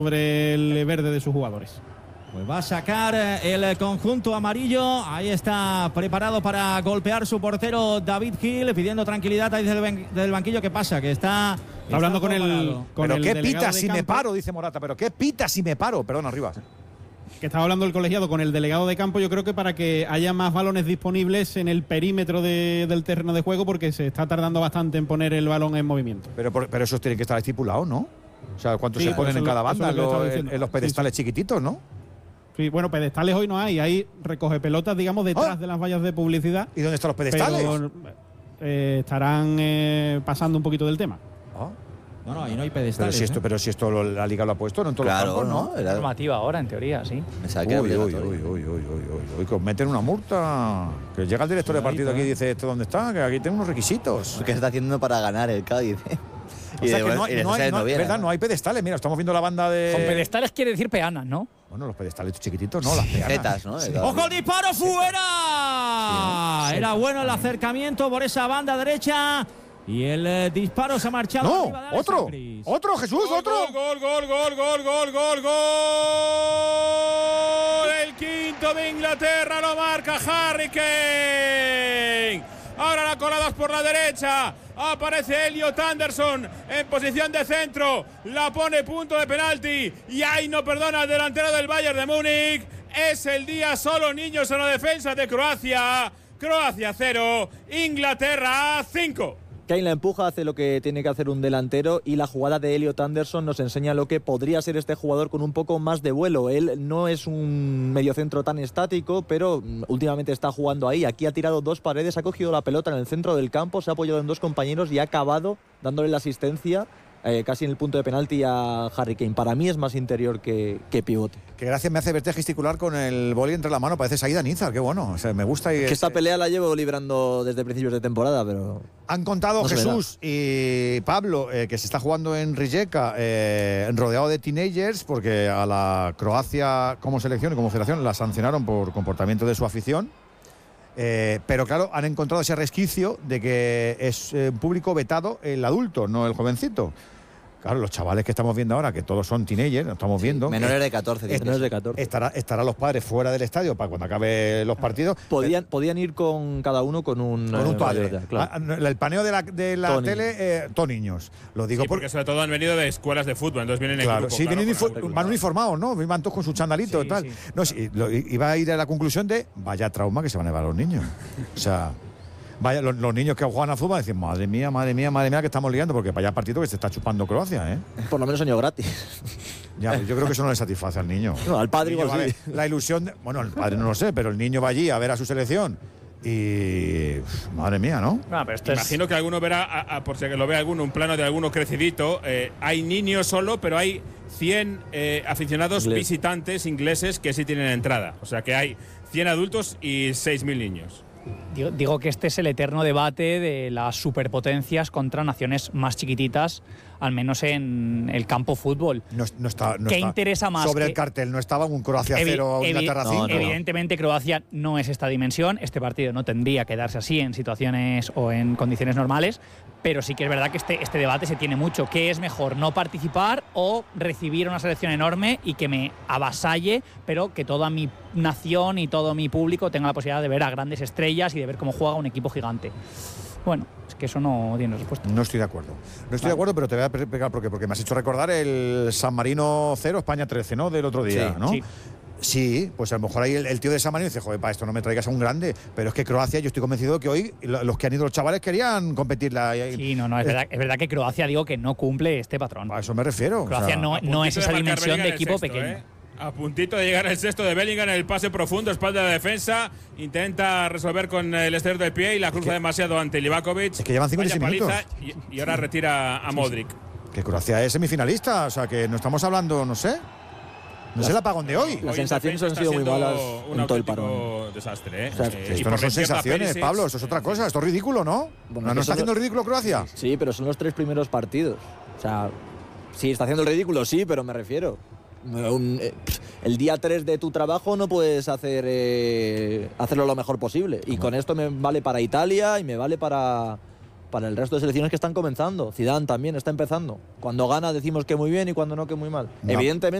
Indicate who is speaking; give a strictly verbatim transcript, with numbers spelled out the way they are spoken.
Speaker 1: sobre el verde de sus jugadores.
Speaker 2: Pues va a sacar el conjunto amarillo. Ahí está preparado para golpear su portero David Gil, pidiendo tranquilidad ahí desde el, desde el banquillo. ¿Qué pasa? Que está,
Speaker 1: está hablando con el, con
Speaker 3: pero
Speaker 1: el
Speaker 3: qué
Speaker 1: delegado
Speaker 3: pita
Speaker 1: de
Speaker 3: si
Speaker 1: campo.
Speaker 3: me paro, dice Morata. Pero qué pita si me paro. Perdón, arriba.
Speaker 1: Que estaba hablando el colegiado con el delegado de campo, yo creo que para que haya más balones disponibles en el perímetro de, del terreno de juego, porque se está tardando bastante en poner el balón en movimiento.
Speaker 3: Pero, pero esos tienen que estar estipulados, ¿no? O sea, ¿cuántos
Speaker 1: Sí,
Speaker 3: se ponen en
Speaker 1: lo,
Speaker 3: cada banda? En, lo, en, en los pedestales sí, sí. chiquititos, ¿no?
Speaker 1: Sí, bueno, pedestales hoy no hay. Hay recoge pelotas, digamos, detrás
Speaker 3: ¿Oh?
Speaker 1: de las vallas de publicidad.
Speaker 3: ¿Y dónde están los pedestales?
Speaker 1: Pero, eh, estarán eh, pasando un poquito del tema.
Speaker 3: ¿Oh?
Speaker 2: No, no, ahí no hay pedestales.
Speaker 3: Pero si esto,
Speaker 2: ¿eh?
Speaker 3: pero si esto lo, la Liga lo ha puesto, no en todos
Speaker 4: claro,
Speaker 3: los campos, ¿no?
Speaker 4: ¿no? Era
Speaker 5: normativa ahora, en teoría, sí.
Speaker 3: Uy, uy, uy, uy, uy, uy, uy, uy, que os meten una multa. Que llega el director de partido aquí y dice, ¿esto dónde está? Que aquí tengo unos requisitos.
Speaker 4: ¿Qué se está haciendo para ganar el Cádiz?
Speaker 3: O sea, que no hay, no, hay, no, bien, verdad, ¿no? no hay pedestales. Mira, estamos viendo la banda de...
Speaker 5: Con pedestales quiere decir peanas, ¿no?
Speaker 3: Bueno, los pedestales chiquititos, no, las peanas.
Speaker 4: Jetas, ¿no?
Speaker 2: Sí. ¡Ojo, el disparo fuera! Sí, era bueno el acercamiento por esa banda derecha. Y el eh, disparo se ha marchado.
Speaker 3: ¡No!
Speaker 2: Arriba de
Speaker 3: ¡Otro! ¡Otro, Jesús!
Speaker 6: Gol,
Speaker 3: ¡Otro!
Speaker 6: Gol, gol, gol, gol, gol, gol, gol. El quinto de Inglaterra lo marca Harry Kane. Ahora la colada por la derecha. Aparece Elliot Anderson en posición de centro. La pone punto de penalti. Y ahí no perdona al delantero del Bayern de Múnich. Es el día solo, niños, en la defensa de Croacia. Croacia cero, Inglaterra cinco.
Speaker 7: Kane la empuja, hace lo que tiene que hacer un delantero y la jugada de Elliot Anderson nos enseña lo que podría ser este jugador con un poco más de vuelo. Él no es un mediocentro tan estático, pero últimamente está jugando ahí. Aquí ha tirado dos paredes, ha cogido la pelota en el centro del campo, se ha apoyado en dos compañeros y ha acabado dándole la asistencia eh, casi en el punto de penalti a Harry Kane. Para mí es más interior que, que pivote.
Speaker 3: Qué gracia me hace verte gesticular con el boli entre la mano, parece Saida Nízar, qué bueno, o sea, me gusta. Y
Speaker 7: que esta pelea la llevo librando desde principios de temporada, pero...
Speaker 3: Han contado
Speaker 7: no
Speaker 3: Jesús y Pablo eh, que se está jugando en Rijeka, eh, rodeado de teenagers, porque a la Croacia como selección y como federación la sancionaron por comportamiento de su afición. Eh, pero claro, han encontrado ese resquicio de que es eh, un público vetado el adulto, no el jovencito. Claro, los chavales que estamos viendo ahora, que todos son teenagers, lo estamos viendo.
Speaker 4: Menores de catorce.
Speaker 7: Menores de catorce.
Speaker 3: Estará, estarán los padres fuera del estadio para cuando acabe los partidos.
Speaker 7: Podían, podían ir con cada uno con un,
Speaker 3: con un padre.
Speaker 7: Eh, claro.
Speaker 3: El paneo de la, de la
Speaker 7: todo
Speaker 3: tele, eh, todos niños. Lo digo
Speaker 6: sí, porque, porque sobre todo han venido de escuelas de fútbol, entonces vienen en
Speaker 3: claro,
Speaker 6: grupo.
Speaker 3: Sí,
Speaker 6: claro,
Speaker 3: vienen
Speaker 6: claro,
Speaker 3: van uniformados, ¿no? Van todos con su chandalito y sí, tal. Sí. No, sí, lo, iba a ir a la conclusión de vaya trauma que se van a llevar los niños. O sea... Vaya, los, los niños que juegan a fútbol dicen, madre mía, madre mía, madre mía, que estamos liando, porque vaya partido que se está chupando Croacia, ¿eh?
Speaker 7: Por lo menos año gratis.
Speaker 3: Ya, yo creo que eso no le satisface al niño.
Speaker 7: No, al padre igual
Speaker 3: vale,
Speaker 7: sí.
Speaker 3: La ilusión, de, bueno, el padre no lo sé, pero el niño va allí a ver a su selección y... Madre mía, ¿no?
Speaker 5: no pero esto
Speaker 6: Imagino
Speaker 5: es...
Speaker 6: que alguno verá, a, a, por si lo ve alguno, un plano de alguno crecidito. Eh, hay niños solo, pero hay cien eh, aficionados Inglés. visitantes ingleses que sí tienen entrada. O sea que hay cien adultos y seis mil niños.
Speaker 5: Digo, digo que este es el eterno debate de las superpotencias contra naciones más chiquititas, al menos en el campo fútbol.
Speaker 3: No, no está, no
Speaker 5: ¿Qué
Speaker 3: está
Speaker 5: interesa más?
Speaker 3: Sobre
Speaker 5: que
Speaker 3: el cartel no estaba un Croacia cero o Inglaterra cinco.
Speaker 5: No, no. Evidentemente Croacia no es esta dimensión, este partido no tendría que darse así en situaciones o en condiciones normales, pero sí que es verdad que este, este debate se tiene mucho. ¿Qué es mejor, no participar o recibir una selección enorme y que me avasalle, pero que toda mi nación y todo mi público tenga la posibilidad de ver a grandes estrellas y de ver cómo juega un equipo gigante? Bueno, es que eso no tiene respuesta.
Speaker 3: No estoy de acuerdo. No estoy
Speaker 5: vale.
Speaker 3: de acuerdo, pero te voy a pegar porque, porque me has hecho recordar el San Marino cero, España trece, ¿no? Del otro día,
Speaker 5: sí,
Speaker 3: ¿no?
Speaker 5: Sí.
Speaker 3: Sí, pues a lo mejor ahí el, el tío de San Marino dice, joder, para esto no me traigas a un grande, pero es que Croacia, yo estoy convencido de que hoy los que han ido los chavales querían competirla.
Speaker 5: Sí, no, no, es, eh, verdad, es verdad que Croacia, digo, que no cumple este patrón.
Speaker 3: A eso me refiero.
Speaker 5: Croacia
Speaker 3: o sea,
Speaker 5: no, no es esa dimensión de equipo
Speaker 6: sexto,
Speaker 5: pequeño.
Speaker 6: ¿eh? A puntito de llegar el sexto de Bellingham en el pase profundo, espalda de la defensa, intenta resolver con el exterior del pie y la cruza es que, demasiado ante Livakovic.
Speaker 3: Es que llevan cincuenta y seis minutos.
Speaker 6: Y, y ahora retira a Modric.
Speaker 3: Que Croacia es semifinalista, o sea que no estamos hablando, no sé. No es el apagón de hoy.
Speaker 7: Las sensaciones han sido muy malas en todo el parón.
Speaker 6: Desastre, ¿eh?
Speaker 7: O sea,
Speaker 6: eh,
Speaker 3: esto no son sensaciones, Pablo, eso es otra cosa. Esto es ridículo, ¿no? Bueno, ¿No, no está haciendo el ridículo Croacia?
Speaker 7: Sí, pero son los tres primeros partidos. O sea, sí, está haciendo el ridículo, sí, pero me refiero. Un, eh, el día tres de tu trabajo no puedes hacer eh, hacerlo lo mejor posible. Y con esto me vale para Italia y me vale para, para el resto de selecciones que están comenzando. Zidane también está empezando. Cuando gana decimos que muy bien y cuando no que muy mal.
Speaker 3: No.
Speaker 7: Evidentemente